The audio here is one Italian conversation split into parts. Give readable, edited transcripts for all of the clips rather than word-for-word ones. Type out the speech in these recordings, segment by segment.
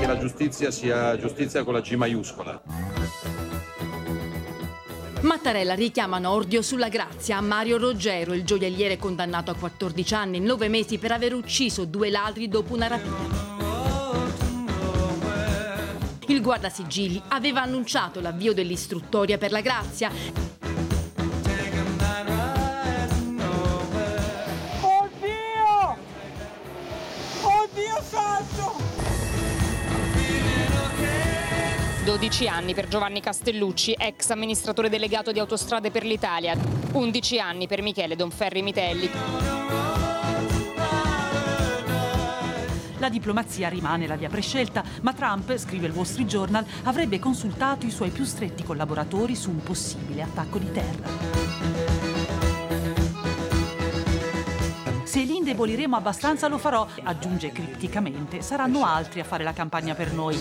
che la giustizia sia giustizia con la G maiuscola. Mattarella richiama Nordio sulla grazia a Mario Roggero, il gioielliere condannato a 14 anni e 9 mesi per aver ucciso 2 ladri dopo una rapina. Il guardasigilli aveva annunciato l'avvio dell'istruttoria per la grazia. Oddio! Oddio santo! 12 anni per Giovanni Castellucci, ex amministratore delegato di Autostrade per l'Italia. 11 anni per Michele Donferri Mitelli. La diplomazia rimane la via prescelta, ma Trump, scrive il Wall Street Journal, avrebbe consultato i suoi più stretti collaboratori su un possibile attacco di terra. Se li indeboliremo abbastanza lo farò, aggiunge cripticamente, saranno altri a fare la campagna per noi.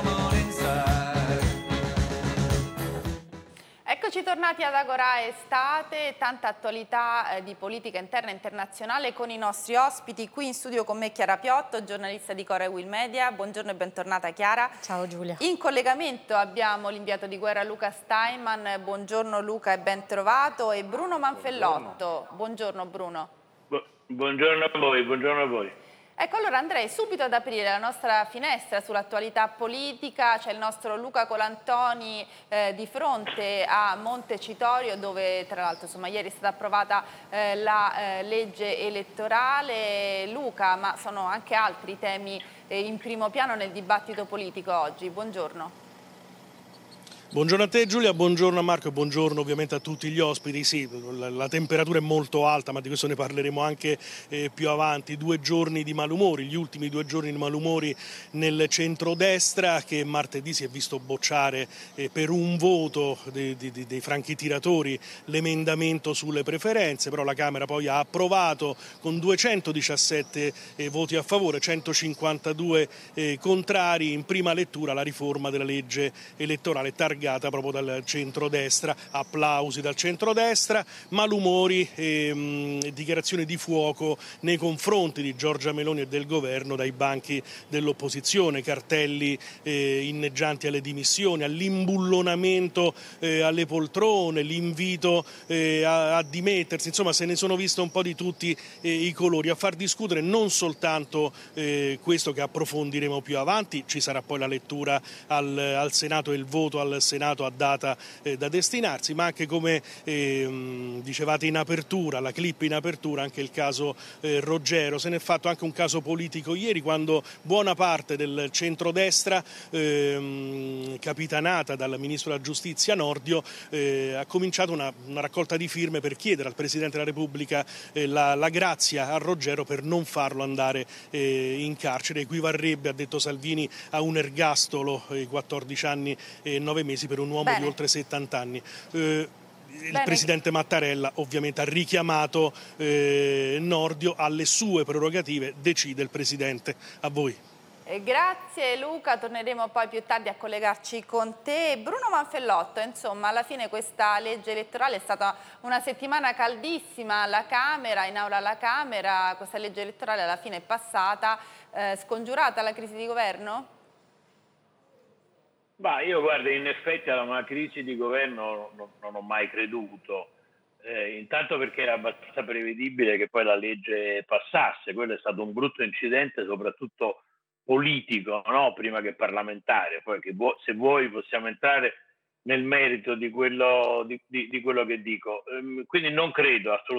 Eccoci tornati ad Agora Estate, tanta attualità di politica interna e internazionale con i nostri ospiti. Qui in studio con me Chiara Piotto, giornalista di Cora e Will Media. Buongiorno e bentornata Chiara. Ciao Giulia. In collegamento abbiamo l'inviato di guerra Luca Steinman. Buongiorno Luca e ben trovato. E Bruno Manfellotto. Buongiorno Bruno. Buongiorno a voi, buongiorno a voi. Ecco, allora andrei subito ad aprire la nostra finestra sull'attualità politica. C'è il nostro Luca Colantoni di fronte a Montecitorio, dove tra l'altro ieri è stata approvata la legge elettorale. Luca, ma sono anche altri temi in primo piano nel dibattito politico oggi. Buongiorno. Buongiorno a te Giulia, buongiorno a Marco e buongiorno ovviamente a tutti gli ospiti. Sì, la temperatura è molto alta, ma di questo ne parleremo anche più avanti. 2 giorni di malumori, gli ultimi 2 giorni di malumori nel centrodestra, che martedì si è visto bocciare per un voto dei franchi tiratori l'emendamento sulle preferenze, però la Camera poi ha approvato con 217 voti a favore, 152 contrari in prima lettura la riforma della legge elettorale targata proprio dal centrodestra. Applausi dal centrodestra, malumori e dichiarazioni di fuoco nei confronti di Giorgia Meloni e del governo dai banchi dell'opposizione, cartelli inneggianti alle dimissioni, all'imbullonamento alle poltrone, l'invito a dimettersi, insomma se ne sono visto un po' di tutti i colori, a far discutere non soltanto questo che approfondiremo più avanti, ci sarà poi la lettura al Senato e il voto al Senato a data da destinarsi, ma anche come dicevate in apertura, la clip in apertura, anche il caso Roggero. Se ne è fatto anche un caso politico ieri, quando buona parte del centrodestra, capitanata dal ministro della giustizia Nordio, ha cominciato una raccolta di firme per chiedere al Presidente della Repubblica la grazia a Roggero per non farlo andare in carcere. Equivarrebbe, ha detto Salvini, a un ergastolo, 14 anni e 9 mesi per un uomo di oltre 70 anni. Il Presidente Mattarella ovviamente ha richiamato Nordio alle sue prerogative, decide il Presidente. A voi. Grazie Luca, torneremo poi più tardi a collegarci con te. Bruno Manfellotto, insomma alla fine questa legge elettorale è stata una settimana caldissima alla Camera, in aula alla Camera. Questa legge elettorale alla fine è passata, scongiurata la crisi di governo? Io guardo, in effetti alla una crisi di governo non ho mai creduto, intanto perché era abbastanza prevedibile che poi la legge passasse. Quello è stato un brutto incidente soprattutto politico, no? Prima che parlamentare. Poi se vuoi possiamo entrare nel merito di quello che dico. Quindi non credo assolutamente